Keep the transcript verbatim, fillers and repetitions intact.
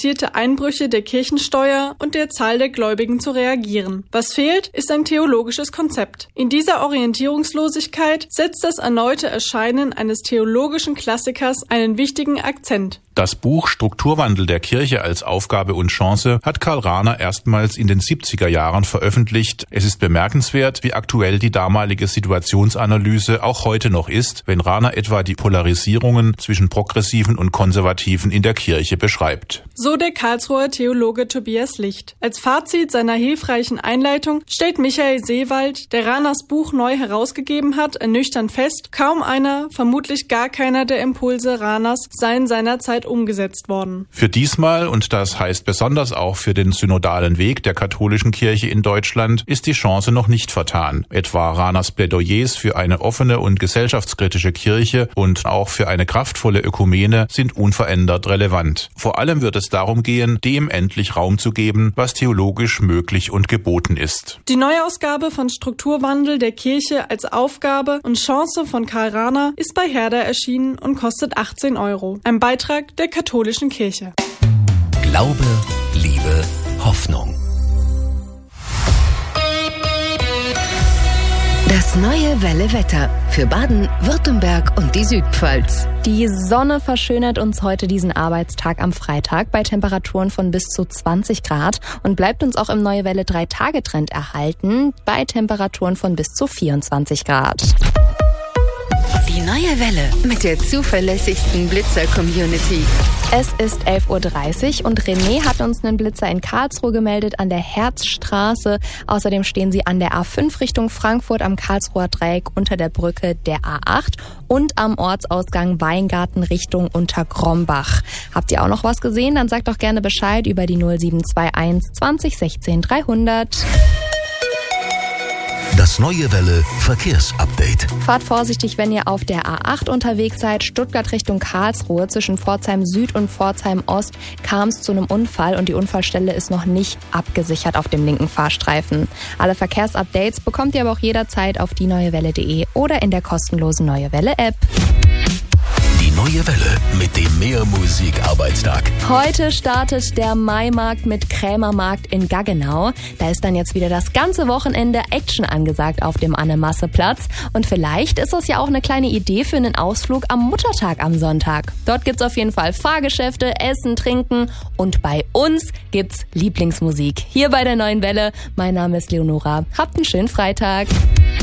prognostizierte Einbrüche der Kirchensteuer und der Zahl der Gläubigen zu reagieren. Was fehlt, ist ein theologisches Konzept. In dieser Orientierungslosigkeit setzt das erneute Erscheinen eines theologischen Klassikers einen wichtigen Akzent. Das Buch Strukturwandel der Kirche als Aufgabe und Chance hat Karl Rahner erstmals in den siebziger Jahren veröffentlicht. Es ist bemerkenswert, wie aktuell die damalige Situationsanalyse auch heute noch ist, wenn Rahner etwa die Polarisierungen zwischen Progressiven und Konservativen in der Kirche beschreibt. So der Karlsruher Theologe Tobias Licht. Als Fazit seiner hilfreichen Einleitung stellt Michael Seewald, der Rahners Buch neu herausgegeben hat, ernüchternd fest, kaum einer, vermutlich gar keiner der Impulse Rahners seien seinerzeit umgesetzt worden. Für diesmal, und das heißt besonders auch für den synodalen Weg der katholischen Kirche in Deutschland, ist die Chance noch nicht vertan. Etwa Rahners Plädoyers für eine offene und gesellschaftskritische Kirche und auch für eine kraftvolle Ökumene sind unverändert relevant. Vor allem wird es darum gehen, dem endlich Raum zu geben, was theologisch möglich und geboten ist. Die Neuausgabe von Strukturwandel der Kirche als Aufgabe und Chance von Karl Rahner ist bei Herder erschienen und kostet achtzehn Euro. Ein Beitrag der katholischen Kirche. Glaube, Liebe, Hoffnung. Das neue Welle-Wetter für Baden, Württemberg und die Südpfalz. Die Sonne verschönert uns heute diesen Arbeitstag am Freitag bei Temperaturen von bis zu zwanzig Grad und bleibt uns auch im Neue Welle drei Tage Trend erhalten bei Temperaturen von bis zu vierundzwanzig Grad. Die neue Welle mit der zuverlässigsten Blitzer-Community. Es ist elf Uhr dreißig und René hat uns einen Blitzer in Karlsruhe gemeldet an der Herzstraße. Außerdem stehen sie an der A fünf Richtung Frankfurt am Karlsruher Dreieck unter der Brücke der A acht und am Ortsausgang Weingarten Richtung Untergrombach. Habt ihr auch noch was gesehen? Dann sagt doch gerne Bescheid über die null sieben zwei eins zwanzig sechzehn dreihundert. Das neue Welle Verkehrsupdate. Fahrt vorsichtig, wenn ihr auf der A acht unterwegs seid. Stuttgart Richtung Karlsruhe. Zwischen Pforzheim Süd und Pforzheim Ost kam es zu einem Unfall und die Unfallstelle ist noch nicht abgesichert auf dem linken Fahrstreifen. Alle Verkehrsupdates bekommt ihr aber auch jederzeit auf die neue welle punkt de oder in der kostenlosen Neue Welle App. Die neue Welle mit dem Mehrmusik-Arbeitstag. Heute startet der Maimarkt mit Krämermarkt in Gaggenau. Da ist dann jetzt wieder das ganze Wochenende Action angesagt auf dem Anne-Masse-Platz. Und vielleicht ist das ja auch eine kleine Idee für einen Ausflug am Muttertag am Sonntag. Dort gibt's auf jeden Fall Fahrgeschäfte, Essen, Trinken und bei uns gibt's Lieblingsmusik. Hier bei der Neuen Welle. Mein Name ist Leonora. Habt einen schönen Freitag.